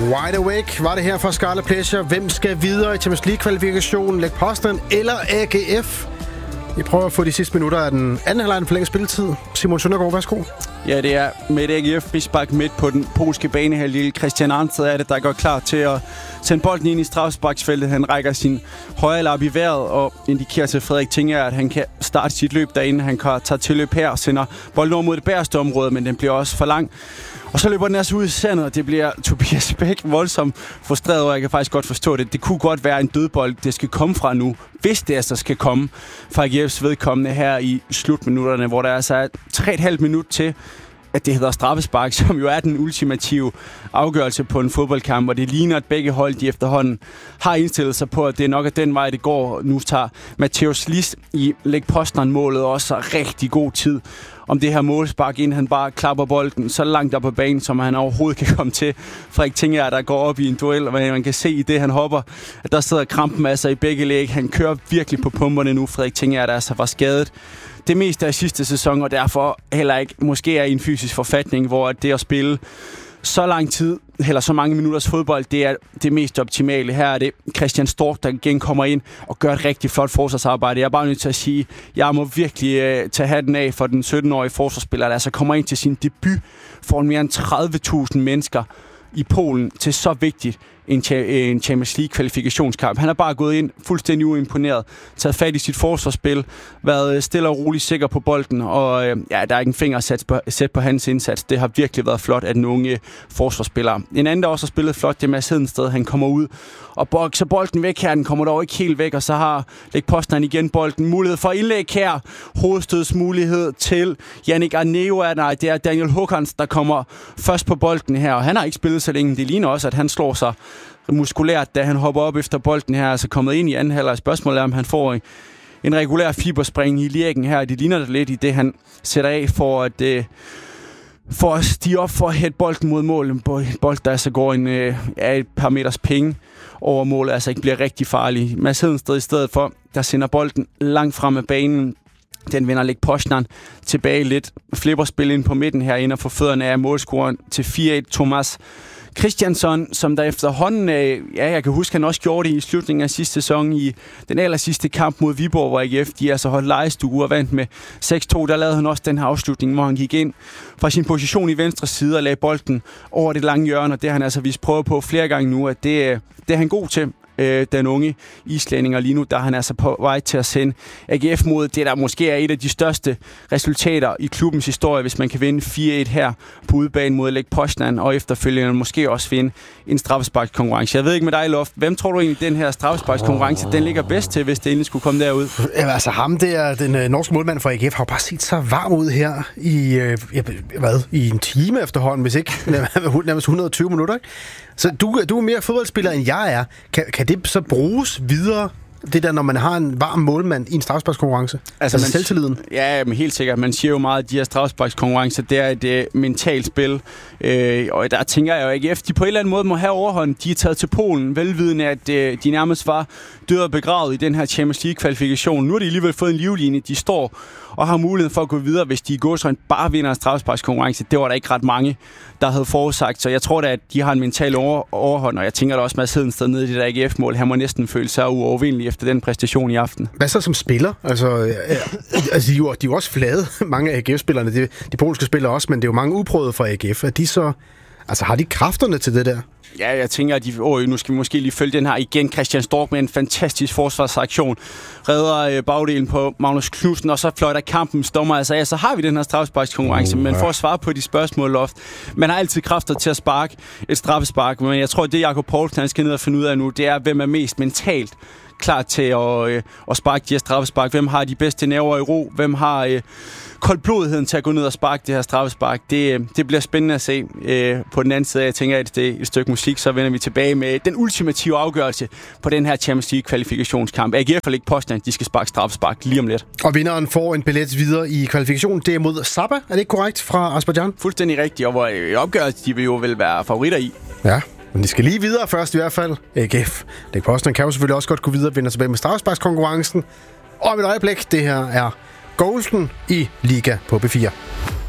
Wide Awake var det her for Scarlet Pleasure. Hvem skal videre i Champions League-kvalifikationen? Lech Poznan eller AGF? Vi prøver at få de sidste minutter af den anden halvleg forlænget spilletid. Simon Søndergaard, værsgo. Ja, det er med et AGF-frispark midt på den polske bane her. Lille Christian Arnsted er det, der går klar til at sende bolden ind i straffesparksfeltet. Han rækker sin højre lap i vejret og indikerer til Frederik Tinger, at han kan starte sit løb derinde. Han kan tage til løb her og sender bolden over mod det bagerste område, men den bliver også for lang. Og så løber den altså ud i sandet, og det bliver Tobias Bæk voldsomt frustreret, og jeg kan faktisk godt forstå det. Det kunne godt være en dødbold, det skal komme fra nu, hvis det altså skal komme fra AGF's vedkommende her i slutminutterne, hvor der altså er 3,5 minut til, at det hedder straffespark, som jo er den ultimative afgørelse på en fodboldkamp, og det ligner, at begge hold de efterhånden har indstillet sig på, at det nok er den vej, det går. Nu tager Matthäus Lis i Lech Poznan-målet også rigtig god tid om det her målspark, inden han bare klapper bolden så langt op på banen, som han overhovedet kan komme til. Frederik Tinger, der går op i en duel, og man kan se i det, han hopper, at der sidder krampen altså i begge læg. Han kører virkelig på pumperne nu, Frederik Tinger, der altså var skadet det meste af sidste sæson, og derfor heller ikke måske er i en fysisk forfatning, hvor det at spille så lang tid, eller så mange minutters fodbold, det er det mest optimale. Her er det Christian Stork, der igen kommer ind og gør et rigtig flot forsvarsarbejde. Jeg er bare nødt til at sige, jeg må virkelig tage hatten af for den 17-årige forsvarsspiller, der altså kommer ind til sin debut foran mere end 30.000 mennesker i Polen til så vigtigt en Champions League-kvalifikationskamp. Han er bare gået ind fuldstændig uimponeret, taget fat i sit forsvarsspil, været stille og roligt sikker på bolden, og der er ikke en finger at sætte på hans indsats. Det har virkelig været flot af den unge forsvarsspiller. En anden, der også har spillet flot, det er Mads Hedensted. Han kommer ud og bokser bolden væk her. Den kommer dog ikke helt væk, og så har Lech Poznan igen bolden. Mulighed for indlæg her. Hovedstødsmulighed til Yannick Arneo. Nej, det er Daniel Håkans, der kommer først på bolden her, og han har ikke spillet så længe. Det ligner også, at han slår sig muskulært, da han hopper op efter bolden her, altså kommet ind i anden halvleg. Spørgsmålet er, om han får en regulær fiberspring i lægen her. Det ligner det lidt i det, han sætter af for at stige op for at hætte bolden mod mål. En bold, der altså går et par meters penge over målet, altså ikke bliver rigtig farlig. Mads Hedensted i stedet for, der sender bolden langt frem af banen. Den vender Lech Poznan tilbage lidt. Flipperspil ind på midten herinde og får fødderne af målscoren til 4-1. Thomas Christiansson, som der efterhånden, jeg kan huske, han også gjorde det i slutningen af sidste sæson i den allersidste kamp mod Viborg, hvor AGF de altså holdt lejestue og vandt med 6-2. Der lavede han også den her afslutning, hvor han gik ind fra sin position i venstre side og lagde bolden over det lange hjørne, og det har han altså vist prøve på flere gange nu, at det er han god til. Den unge islænding, lige nu der er han altså på vej til at sende AGF mod det, der måske er et af de største resultater i klubbens historie, hvis man kan vinde 4-1 her på udebane mod Lech Poznan, og efterfølgende måske også vinde en straffesparkskonkurrence. Jeg ved ikke med dig, Loft. Hvem tror du egentlig, den her straffesparkskonkurrence, den ligger bedst til, hvis det endelig skulle komme derud? Altså ham der, den norske målmand fra AGF, har bare set så varm ud her i en time efterhånden, hvis ikke nærmest 120 minutter, ikke? Så du er mere fodboldspiller, end jeg er. Kan det så bruges videre, det der, når man har en varm målmand i en straffesparkskonkurrence? Altså selvtilliden? Ja, men helt sikkert. Man siger jo meget, at de her straffesparkskonkurrencer, det er et mentalt spil. Og der tænker jeg jo, at AGF, de på en eller anden måde må have overhånd. De er taget til Polen, velvidende, at de nærmest var døde og begravet i den her Champions League-kvalifikation. Nu har de alligevel fået en livline. De står og har mulighed for at gå videre, hvis de i gåsøjne bare vinder en straffesparkskonkurrence. Det var der ikke ret mange, der havde forudsagt. Så jeg tror da, at de har en mental overhånd, og jeg tænker da også, at Mads Hedensted nede i det der AGF-mål, han må næsten føle sig uovervindelig efter den præstation i aften. Hvad så som spiller? Altså de er jo også flade, mange af AGF-spillerne. De polske spillere også, men det er jo mange uprøvede fra AGF. Er de så, altså har de kræfterne til det der? Ja, jeg tænker, at nu skal vi måske lige følge den her igen. Christian Stork med en fantastisk forsvarsaktion. Redder bagdelen på Magnus Knudsen, og så fløjter kampen stommer altså af. Så har vi den her straffesparkskonkurrence, men for at svare på de spørgsmål, Loft. Man har altid kræfter til at sparke et straffespark, men jeg tror, at det Jakob Poulsen skal ned og finde ud af nu, det er, hvem er mest mentalt klar til at sparke de her straffespark. Hvem har de bedste nerver i ro? Hvem har koldblodigheden til at gå ned og sparke det her straffespark? Det bliver spændende at se. På den anden side, jeg tænker, at det er et stykke musik, så vender vi tilbage med den ultimative afgørelse på den her Champions League kvalifikationskamp. AGF og Lech Poznan, de skal sparke straffespark lige om lidt. Og vinderen får en billet videre i kvalifikationen. Det er mod Saba, er det ikke korrekt, fra Aserbajdsjan? Fuldstændig rigtigt, og hvor opgørelsen de vil jo vel være favoritter i. Ja. Men de skal lige videre først i hvert fald. AGF. Lech Poznan kan jo selvfølgelig også godt gå videre og vinde tilbage med straffesparkskonkurrencen. Og om et øjeblik, det her er Golden i Liga på B4.